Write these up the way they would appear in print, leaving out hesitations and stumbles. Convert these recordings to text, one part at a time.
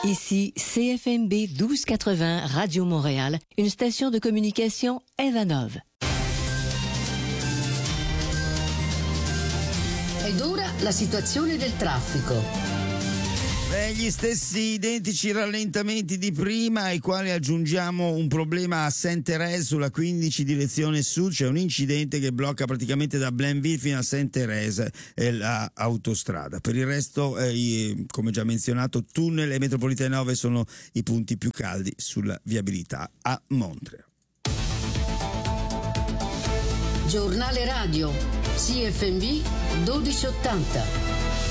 Ici CFMB 1280 Radio Montréal, une station de communication Evanov. Ed ora la situazione del traffico. Gli stessi identici rallentamenti di prima, ai quali aggiungiamo un problema a Saint-Thérèse sulla 15 direzione sud. C'è un incidente che blocca praticamente da Blainville fino a Saint-Thérèse l'autostrada. Per il resto, come già menzionato, tunnel e metropolitane 9 sono i punti più caldi sulla viabilità a Montreal. Giornale radio CFMB 1280.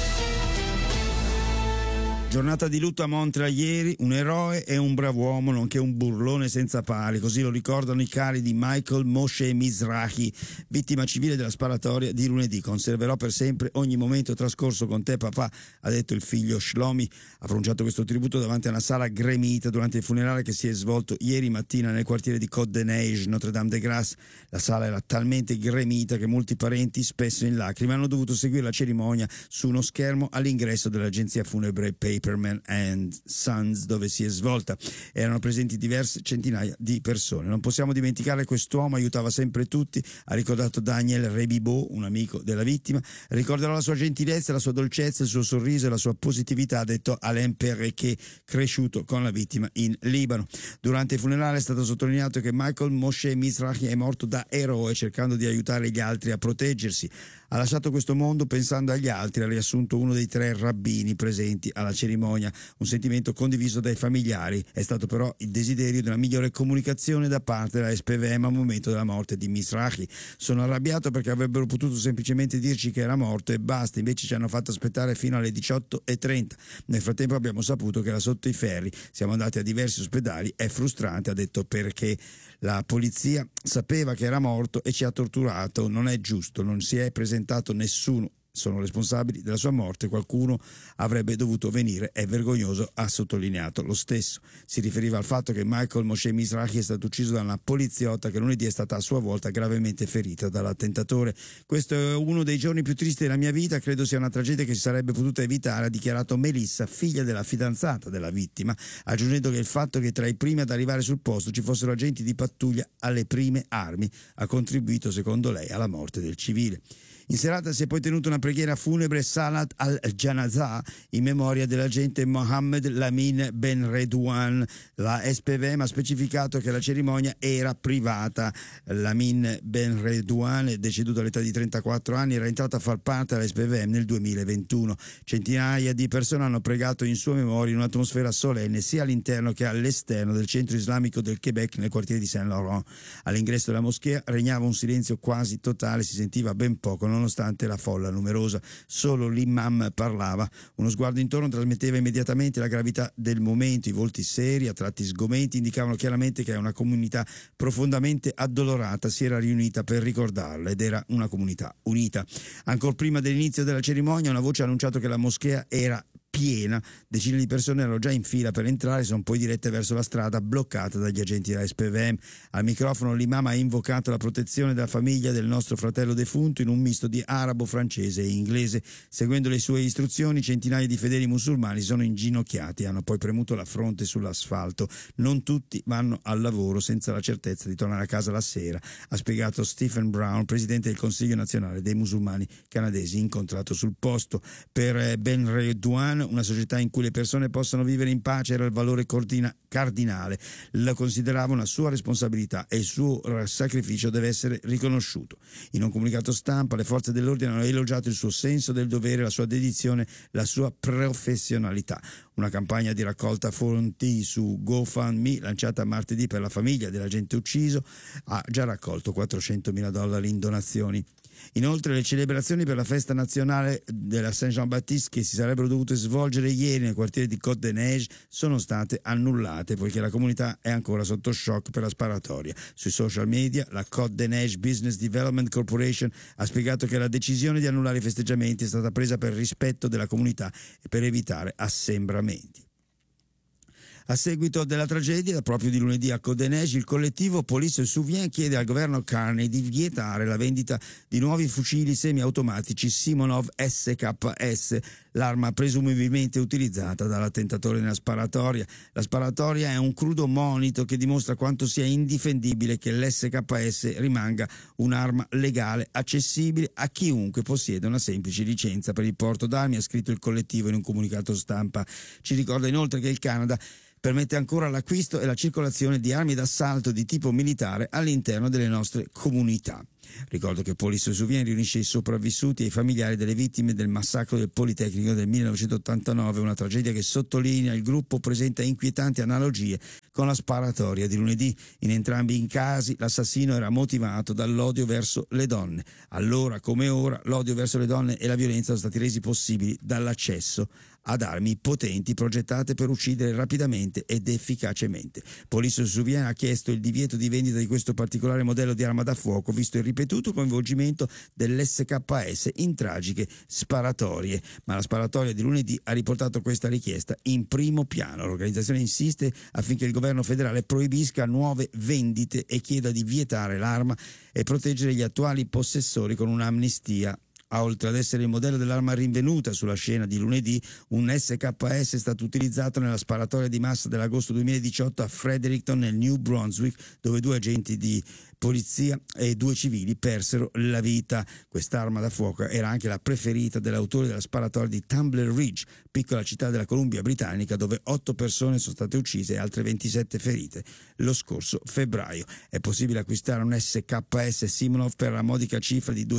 Giornata di lutto a Montreal ieri, un eroe e un brav'uomo, nonché un burlone senza pari, così lo ricordano i cari di Michael Moshe Mizrahi, vittima civile della sparatoria di lunedì. Conserverò per sempre ogni momento trascorso con te, papà, ha detto il figlio Shlomi. Ha pronunciato questo tributo davanti a una sala gremita durante il funerale che si è svolto ieri mattina nel quartiere di Côte-des-Neiges, Notre-Dame-des-Grâces. La sala era talmente gremita che molti parenti, spesso in lacrime, hanno dovuto seguire la cerimonia su uno schermo all'ingresso dell'agenzia funebre Paperman and Sons, dove si è svolta. Erano presenti diverse centinaia di persone. Non possiamo dimenticare quest'uomo, aiutava sempre tutti, ha ricordato Daniel Rebibo, un amico della vittima. Ricorderò la sua gentilezza, la sua dolcezza, il suo sorriso e la sua positività, ha detto Alain Perrequet, cresciuto con la vittima in Libano. Durante il funerale è stato sottolineato che Michael Moshe Mizrahi è morto da eroe, cercando di aiutare gli altri a proteggersi. Ha lasciato questo mondo pensando agli altri, ha riassunto uno dei 3 rabbini presenti alla cerimonia, un sentimento condiviso dai familiari. È stato però il desiderio di una migliore comunicazione da parte della SPVM al momento della morte di Mizrahi. Sono arrabbiato perché avrebbero potuto semplicemente dirci che era morto e basta, invece ci hanno fatto aspettare fino alle 18:30. Nel frattempo abbiamo saputo che era sotto i ferri, siamo andati a diversi ospedali, è frustrante, ha detto, perché la polizia sapeva che era morto e ci ha torturato, non è giusto, non si è presentato nessuno. Sono responsabili della sua morte, qualcuno avrebbe dovuto venire, è vergognoso, ha sottolineato. Lo stesso si riferiva al fatto che Michael Moshe Mizrahi è stato ucciso da una poliziotta che lunedì è stata a sua volta gravemente ferita dall'attentatore. Questo è uno dei giorni più tristi della mia vita, credo sia una tragedia che si sarebbe potuta evitare, ha dichiarato Melissa, figlia della fidanzata della vittima, aggiungendo che il fatto che tra i primi ad arrivare sul posto ci fossero agenti di pattuglia alle prime armi ha contribuito, secondo lei, alla morte del civile. In serata si è poi tenuta una preghiera funebre Salat al-Janazah in memoria dell'agente Mohammed Lamin Ben Redouane. La SPVM ha specificato che la cerimonia era privata. Lamin Ben Redouane, deceduto all'età di 34 anni, era entrato a far parte della SPVM nel 2021. Centinaia di persone hanno pregato in sua memoria in un'atmosfera solenne sia all'interno che all'esterno del centro islamico del Quebec nel quartiere di Saint-Laurent. All'ingresso della moschea regnava un silenzio quasi totale, si sentiva ben poco nonostante la folla numerosa. Solo l'imam parlava. Uno sguardo intorno trasmetteva immediatamente la gravità del momento. I volti seri, a tratti sgomenti, indicavano chiaramente che una comunità profondamente addolorata si era riunita per ricordarla, ed era una comunità unita. Ancor prima dell'inizio della cerimonia una voce ha annunciato che la moschea era piena, decine di persone erano già in fila per entrare, sono poi dirette verso la strada bloccata dagli agenti della SPVM. Al microfono l'imam ha invocato la protezione della famiglia del nostro fratello defunto in un misto di arabo, francese e inglese. Seguendo le sue istruzioni, centinaia di fedeli musulmani sono inginocchiati e hanno poi premuto la fronte sull'asfalto. Non tutti vanno al lavoro senza la certezza di tornare a casa la sera, ha spiegato Stephen Brown, presidente del Consiglio nazionale dei musulmani canadesi incontrato sul posto. Per Ben Redouane, una società in cui le persone possano vivere in pace era il valore cardinale. Lo considerava una sua responsabilità e il suo sacrificio deve essere riconosciuto. In un comunicato stampa le forze dell'ordine hanno elogiato il suo senso del dovere, la sua dedizione, la sua professionalità. Una campagna di raccolta fondi su GoFundMe lanciata martedì per la famiglia dell'agente ucciso ha già raccolto $400.000 in donazioni. Inoltre le celebrazioni per la festa nazionale della Saint-Jean-Baptiste che si sarebbero dovute svolgere ieri nel quartiere di Côte-des-Neiges sono state annullate poiché la comunità è ancora sotto shock per la sparatoria. Sui social media la Côte-des-Neiges Business Development Corporation ha spiegato che la decisione di annullare i festeggiamenti è stata presa per rispetto della comunità e per evitare assembramenti. A seguito della tragedia, proprio di lunedì a Côte-des-Neiges, il collettivo Police Souvien chiede al governo Carney di vietare la vendita di nuovi fucili semiautomatici Simonov SKS. l'arma presumibilmente utilizzata dall'attentatore nella sparatoria. La sparatoria è un crudo monito che dimostra quanto sia indifendibile che l'SKS rimanga un'arma legale accessibile a chiunque possieda una semplice licenza per il porto d'armi, ha scritto il collettivo in un comunicato stampa. Ci ricorda inoltre che il Canada permette ancora l'acquisto e la circolazione di armi d'assalto di tipo militare all'interno delle nostre comunità. Ricordo che Police Souvien riunisce i sopravvissuti e i familiari delle vittime del massacro del Politecnico del 1989, una tragedia che sottolinea il gruppo presenta inquietanti analogie con la sparatoria di lunedì. In entrambi i casi l'assassino era motivato dall'odio verso le donne. Allora come ora l'odio verso le donne e la violenza sono stati resi possibili dall'accesso ad armi potenti progettate per uccidere rapidamente ed efficacemente. Police Souvien ha chiesto il divieto di vendita di questo particolare modello di arma da fuoco, visto il ripetuto coinvolgimento dell'SKS in tragiche sparatorie. Ma la sparatoria di lunedì ha riportato questa richiesta in primo piano. L'organizzazione insiste affinché il governo federale proibisca nuove vendite e chieda di vietare l'arma e proteggere gli attuali possessori con un'amnistia. Oltre ad essere il modello dell'arma rinvenuta sulla scena di lunedì, un SKS è stato utilizzato nella sparatoria di massa dell'agosto 2018 a Fredericton nel New Brunswick, dove 2 agenti di polizia e 2 civili persero la vita. Quest'arma da fuoco era anche la preferita dell'autore della sparatoria di Tumbler Ridge, piccola città della Columbia Britannica, dove 8 persone sono state uccise e altre 27 ferite lo scorso febbraio. È possibile acquistare un SKS Simonov per la modica cifra di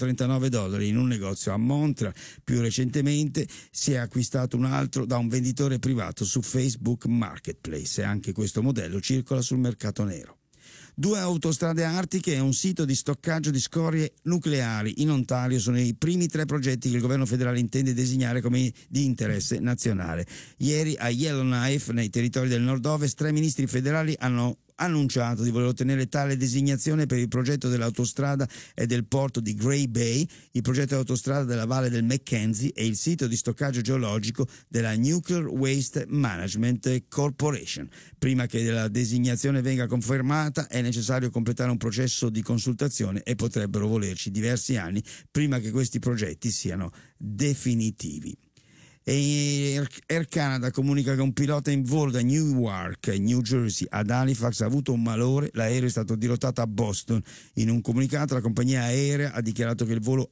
$239 in un negozio a Montreal. Più recentemente si è acquistato un altro da un venditore privato su Facebook Marketplace e anche questo modello circola sul mercato nero. 2 autostrade artiche e un sito di stoccaggio di scorie nucleari in Ontario sono i primi 3 progetti che il governo federale intende designare come di interesse nazionale. Ieri a Yellowknife, nei territori del nord-ovest, 3 ministri federali hanno annunciato di voler ottenere tale designazione per il progetto dell'autostrada e del porto di Grey Bay, il progetto dell'autostrada della Valle del Mackenzie e il sito di stoccaggio geologico della Nuclear Waste Management Corporation. Prima che la designazione venga confermata è necessario completare un processo di consultazione e potrebbero volerci diversi anni prima che questi progetti siano definitivi. E Air Canada comunica che un pilota in volo da Newark, New Jersey, ad Halifax ha avuto un malore. L'aereo è stato dirottato a Boston. In un comunicato la compagnia aerea ha dichiarato che il volo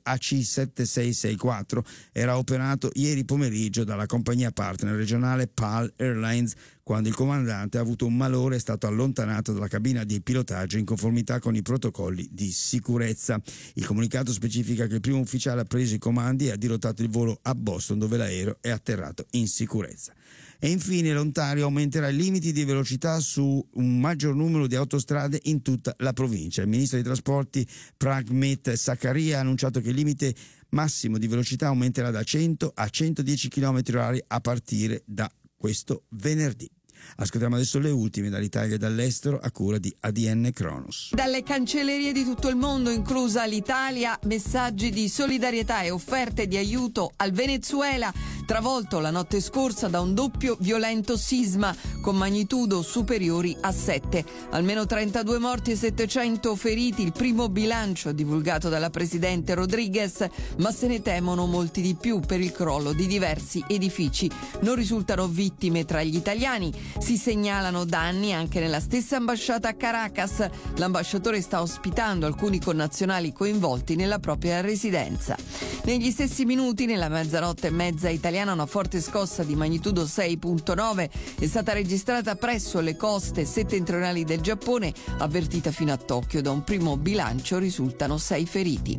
AC7664 era operato ieri pomeriggio dalla compagnia partner regionale PAL Airlines. Quando il comandante ha avuto un malore è stato allontanato dalla cabina di pilotaggio in conformità con i protocolli di sicurezza. Il comunicato specifica che il primo ufficiale ha preso i comandi e ha dirottato il volo a Boston, dove l'aereo è atterrato in sicurezza. E infine l'Ontario aumenterà i limiti di velocità su un maggior numero di autostrade in tutta la provincia. Il ministro dei trasporti Pragmeet Sakaria ha annunciato che il limite massimo di velocità aumenterà da 100 a 110 km/h a partire da questo venerdì. Ascoltiamo adesso le ultime dall'Italia e dall'estero a cura di ADN Kronos. Dalle cancellerie di tutto il mondo, inclusa l'Italia, messaggi di solidarietà e offerte di aiuto al Venezuela, travolto la notte scorsa da un doppio violento sisma con magnitudo superiori a 7. Almeno 32 morti e 700 feriti, il primo bilancio divulgato dalla presidente Rodriguez, ma se ne temono molti di più per il crollo di diversi edifici. Non risultano vittime tra gli italiani. Si segnalano danni anche nella stessa ambasciata a Caracas. L'ambasciatore sta ospitando alcuni connazionali coinvolti nella propria residenza. Negli stessi minuti, nella mezzanotte e mezza italiana, una forte scossa di magnitudo 6.9 è stata registrata presso le coste settentrionali del Giappone, avvertita fino a Tokyo. Da un primo bilancio risultano 6 feriti.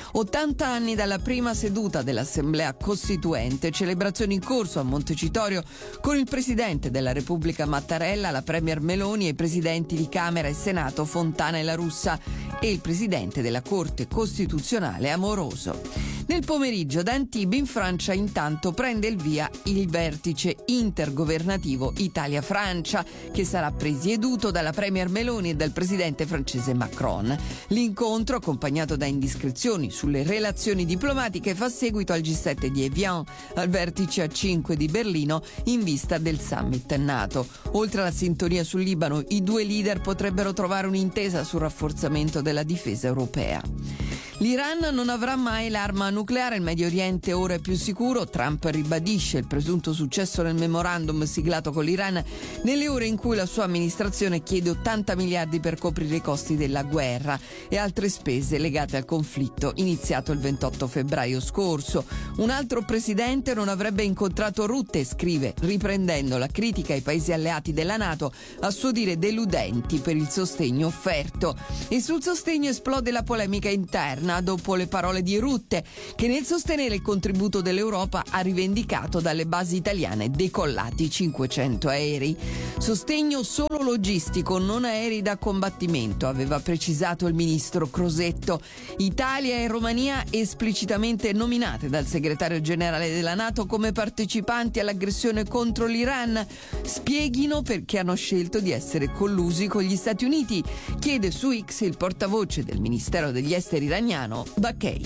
80 anni dalla prima seduta dell'Assemblea Costituente, celebrazioni in corso a Montecitorio con il Presidente della Repubblica Mattarella, la Premier Meloni e i Presidenti di Camera e Senato Fontana e La Russa e il Presidente della Corte Costituzionale Amoroso. Nel pomeriggio da Antibes in Francia intanto prende il via il vertice intergovernativo Italia-Francia, che sarà presieduto dalla Premier Meloni e dal Presidente francese Macron. L'incontro, accompagnato da indiscrezioni sulle relazioni diplomatiche, fa seguito al G7 di Evian, al vertice A5 di Berlino in vista del summit NATO. Oltre alla sintonia sul Libano, i 2 leader potrebbero trovare un'intesa sul rafforzamento della difesa europea. L'Iran non avrà mai l'arma nucleare, il Medio Oriente ora è più sicuro. Trump ribadisce il presunto successo nel memorandum siglato con l'Iran nelle ore in cui la sua amministrazione chiede 80 miliardi per coprire i costi della guerra e altre spese legate al conflitto iniziato il 28 febbraio scorso. Un altro presidente non avrebbe incontrato Rutte, scrive, riprendendo la critica ai paesi alleati della NATO, a suo dire deludenti per il sostegno offerto. E sul sostegno esplode la polemica interna dopo le parole di Rutte, che nel sostenere il contributo dell'Europa ha rivendicato dalle basi italiane decollati 500 aerei. Sostegno solo logistico, non aerei da combattimento, aveva precisato il ministro Crosetto. Italia e Romania esplicitamente nominate dal segretario generale della NATO come partecipanti all'aggressione contro l'Iran. Spieghino perché hanno scelto di essere collusi con gli Stati Uniti, chiede su X il portavoce del Ministero degli Esteri iraniano, Bakkei.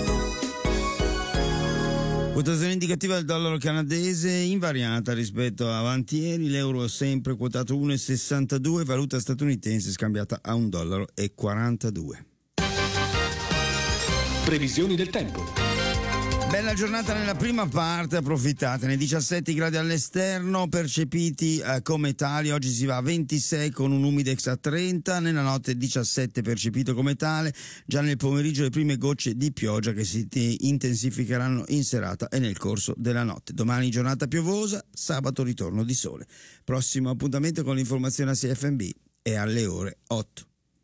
Quotazione indicativa del dollaro canadese invariata rispetto a avanti ieri, l'euro è sempre quotato 1,62, valuta statunitense scambiata a $1,42. Previsioni del tempo. Bella giornata nella prima parte, approfittatene. 17 gradi all'esterno percepiti come tali, oggi si va a 26 con un humidex a 30, nella notte 17 percepito come tale, già nel pomeriggio le prime gocce di pioggia che si intensificheranno in serata e nel corso della notte. Domani giornata piovosa, sabato ritorno di sole. Prossimo appuntamento con l'informazione a CFMB è alle ore 8.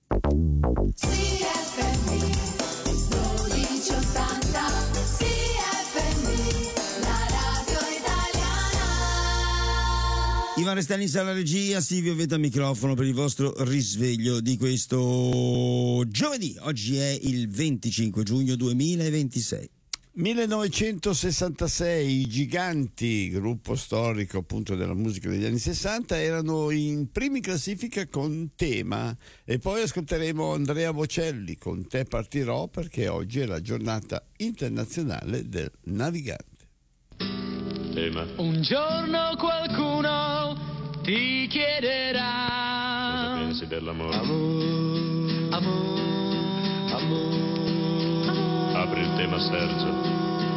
Ivan Restanis alla regia, Silvio Veta al microfono per il vostro risveglio di questo giovedì. Oggi è il 25 giugno 2026. 1966 i Giganti, gruppo storico appunto della musica degli anni 60, erano in prima classifica con Tema, e poi ascolteremo Andrea Bocelli con Te partirò, perché oggi è la giornata internazionale del navigante. Tema. Un giorno qualcuno ti chiederà: Cosa pensi dell'amore? Amore, amore, amore. Apri il tema, Sergio.